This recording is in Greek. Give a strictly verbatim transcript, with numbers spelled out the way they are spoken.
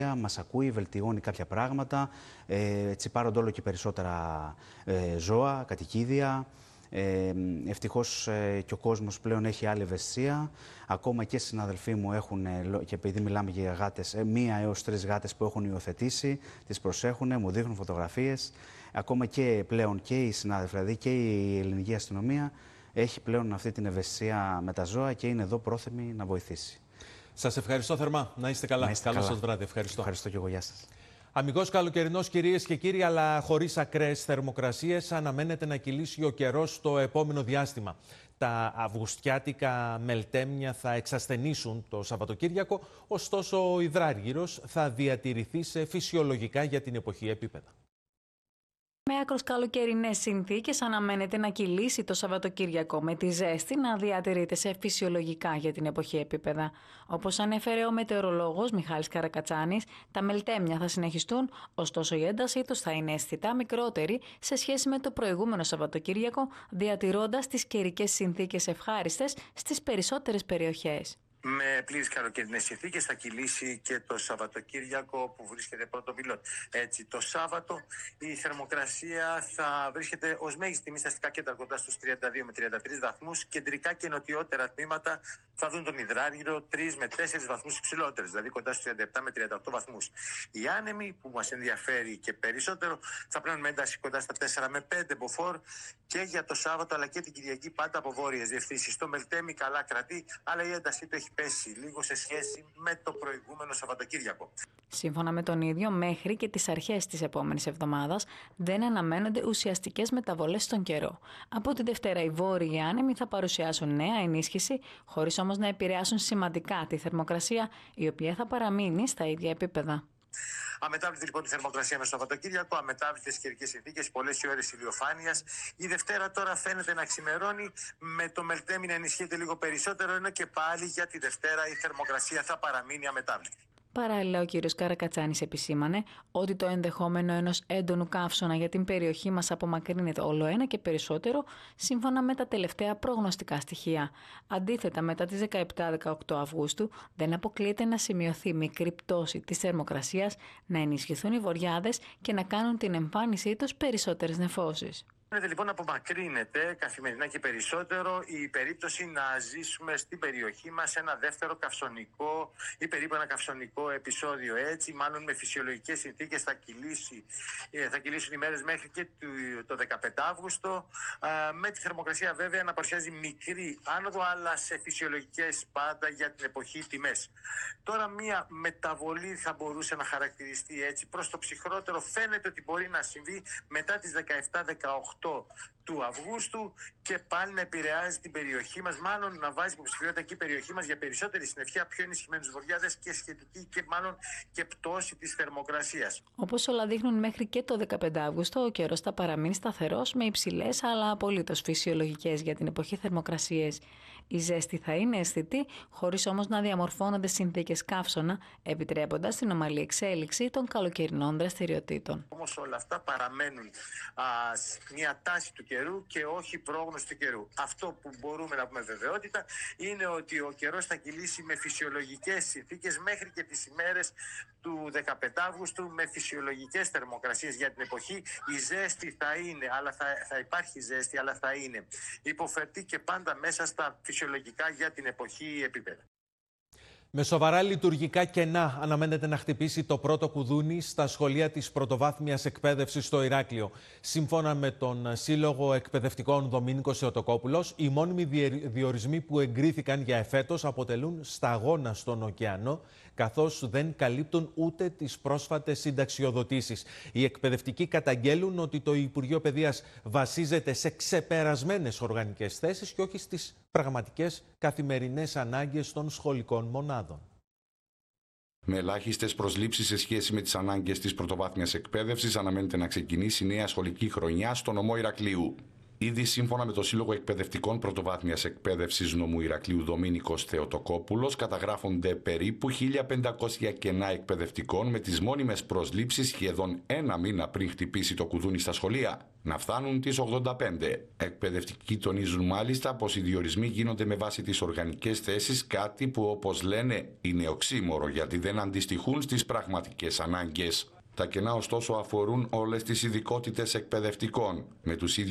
Μας ακούει, βελτιώνει κάποια πράγματα, ε, έτσι πάρονται όλο και περισσότερα ε, ζώα, κατοικίδια. Ε, ευτυχώς ε, και ο κόσμος πλέον έχει άλλη ευαισθησία. Ακόμα και οι συναδελφοί μου έχουν, ε, και επειδή μιλάμε για γάτες, ε, μία έως τρεις γάτες που έχουν υιοθετήσει, τις προσέχουν, μου δείχνουν φωτογραφίες. Ακόμα και πλέον και οι συνάδελφοι, δηλαδή και η ελληνική αστυνομία, έχει πλέον αυτή την ευαισθησία με τα ζώα και είναι εδώ πρόθυμη να βοηθήσει. Σας ευχαριστώ θερμά. Να είστε καλά. Να είστε Καλό καλά. σας βράδυ. Ευχαριστώ. Ευχαριστώ και εγώ. Γεια σας. Αμιγώς καλοκαιρινός, κυρίες και κύριοι, αλλά χωρίς ακραίες θερμοκρασίες, αναμένεται να κυλήσει ο καιρός το επόμενο διάστημα. Τα αυγουστιάτικα μελτέμια θα εξασθενήσουν το Σαββατοκύριακο, ωστόσο ο υδράργυρος θα διατηρηθεί σε φυσιολογικά για την εποχή επίπεδα. Με άκρως καλοκαιρινές συνθήκες αναμένεται να κυλήσει το Σαββατοκύριακο, με τη ζέστη να διατηρείται σε φυσιολογικά για την εποχή επίπεδα. Όπως ανέφερε ο μετεωρολόγος Μιχάλης Καρακατσάνης, τα μελτέμια θα συνεχιστούν, ωστόσο η έντασή τους θα είναι αισθητά μικρότερη σε σχέση με το προηγούμενο Σαββατοκύριακο, διατηρώντας τις καιρικές συνθήκες ευχάριστες στις περισσότερες περιοχές. Με πλήρες καλοκαιρινές συνθήκες θα κυλήσει και το Σαββατοκύριακο που βρίσκεται πρώτο πυλόν. Έτσι, το Σάββατο η θερμοκρασία θα βρίσκεται ως μέγιστη τιμή στα αστικά κέντρα κοντά στους τριάντα δύο με τριάντα τρεις βαθμούς. Κεντρικά και νοτιότερα τμήματα θα δουν τον υδράργυρο τρεις με τέσσερις βαθμούς υψηλότερες, δηλαδή κοντά στους τριάντα επτά με τριάντα οκτώ βαθμούς. Οι άνεμοι που μας ενδιαφέρει και περισσότερο θα πλέον με ένταση κοντά στα τέσσερα με πέντε μποφόρ και για το Σάββατο αλλά και την Κυριακή πάντα από βόρειες διευθύνσεις. Το μελτέμι καλά κρατεί, αλλά η έντασή του έχει πέσει λίγο σε σχέση με το προηγούμενο Σαββατοκύριακο. Σύμφωνα με τον ίδιο, μέχρι και τις αρχές της επόμενης εβδομάδας δεν αναμένονται ουσιαστικές μεταβολές στον καιρό. Από τη Δευτέρα οι βόρειοι άνεμοι θα παρουσιάσουν νέα ενίσχυση, χωρίς όμως να επηρεάσουν σημαντικά τη θερμοκρασία, η οποία θα παραμείνει στα ίδια επίπεδα. Αμετάβλητη λοιπόν τη θερμοκρασία με στο Σαββατοκύριακο, αμετάβλητες καιρικές συνθήκες, πολλές οι ώρες ηλιοφάνειας. Η Δευτέρα τώρα φαίνεται να ξημερώνει, με το μελτέμι να ενισχύεται λίγο περισσότερο, ενώ και πάλι για τη Δευτέρα η θερμοκρασία θα παραμείνει αμετάβλητη. Παράλληλα, ο κύριος Καρακατσάνης επισήμανε ότι το ενδεχόμενο ενός έντονου καύσωνα για την περιοχή μας απομακρύνεται όλο ένα και περισσότερο, σύμφωνα με τα τελευταία προγνωστικά στοιχεία. Αντίθετα, μετά τις δεκαεπτά με δεκαοκτώ Αυγούστου, δεν αποκλείεται να σημειωθεί μικρή πτώση της θερμοκρασίας, να ενισχυθούν οι βοριάδες και να κάνουν την εμφάνισή τους περισσότερες νεφώσεις. Φαίνεται λοιπόν να απομακρύνεται καθημερινά και περισσότερο η περίπτωση να ζήσουμε στην περιοχή μας ένα δεύτερο καυσονικό ή περίπου ένα καυσονικό επεισόδιο. Έτσι, μάλλον με φυσιολογικές συνθήκες θα, κυλήσει, θα κυλήσουν οι μέρες μέχρι και το δεκαπέντε Αύγουστο, με τη θερμοκρασία βέβαια να παρουσιάζει μικρή άνοδο, αλλά σε φυσιολογικές πάντα για την εποχή τιμές. Τώρα μια μεταβολή θα μπορούσε να χαρακτηριστεί έτσι προς το ψυχρότερο. Φαίνεται ότι μπορεί να συμβεί μετά τις δεκαεπτά δεκαοκτώ του Αυγούστου και πάλι να επηρεάζει την περιοχή μας, μάλλον να βάζει υποψηφιότητα και η περιοχή μας για περισσότερη συννεφιά, πιο ενισχυμένους βοριάδες και σχετική και μάλλον και πτώση της θερμοκρασίας. Όπως όλα δείχνουν, μέχρι και το δεκαπέντε Αυγούστου ο καιρός θα παραμείνει σταθερός με υψηλές αλλά απολύτως φυσιολογικές για την εποχή θερμοκρασίες. Η ζέστη θα είναι αισθητή, χωρίς όμως να διαμορφώνονται συνθήκες καύσωνα, επιτρέποντας την ομαλή εξέλιξη των καλοκαιρινών δραστηριοτήτων. Όμως όλα αυτά παραμένουν α, μια τάση του καιρού και όχι πρόγνωση του καιρού. Αυτό που μπορούμε να πούμε βεβαιότητα είναι ότι ο καιρός θα κυλήσει με φυσιολογικές συνθήκες μέχρι και τις ημέρες του δεκαπέντε Αυγούστου, με φυσιολογικές θερμοκρασίες για την εποχή. Η ζέστη θα είναι, αλλά θα, θα υπάρχει ζέστη, αλλά θα είναι υποφερτή και πάντα μέσα στα φυσιολογικά για την εποχή επίπεδα. Με σοβαρά λειτουργικά κενά αναμένεται να χτυπήσει το πρώτο κουδούνι στα σχολεία της πρωτοβάθμιας εκπαίδευσης στο Ηράκλειο. Σύμφωνα με τον Σύλλογο Εκπαιδευτικών Δομήνικος Εωτοκόπουλος, οι μόνιμοι διορισμοί που εγκρίθηκαν για εφέτος αποτελούν σταγόνα στον ωκεανό, καθώς δεν καλύπτουν ούτε τις πρόσφατες συνταξιοδοτήσεις. Οι εκπαιδευτικοί καταγγέλουν ότι το Υπουργείο Παιδείας βασίζεται σε ξεπερασμένες οργανικές θέσεις και όχι στις πραγματικές καθημερινές ανάγκες των σχολικών μονάδων. Με ελάχιστες προσλήψεις σε σχέση με τις ανάγκες της πρωτοβάθμιας εκπαίδευσης, αναμένεται να ξεκινήσει η νέα σχολική χρονιά στο νομό Ηρακλείου. Ήδη σύμφωνα με το Σύλλογο Εκπαιδευτικών Πρωτοβάθμιας Εκπαίδευσης Νομού Ηρακλείου Δομήνικος Θεοτοκόπουλος, καταγράφονται περίπου χίλια πεντακόσια κενά εκπαιδευτικών, με τις μόνιμες προσλήψεις σχεδόν ένα μήνα πριν χτυπήσει το κουδούνι στα σχολεία να φτάνουν τις ογδόντα πέντε. Εκπαιδευτικοί τονίζουν μάλιστα πως οι διορισμοί γίνονται με βάση τις οργανικές θέσεις, κάτι που, όπως λένε, είναι οξύμορο γιατί δεν αντιστοιχούν στις πραγματικές ανάγκες. Τα κενά ωστόσο αφορούν όλες τις ειδικότητες εκπαιδευτικών, με τους ίδιους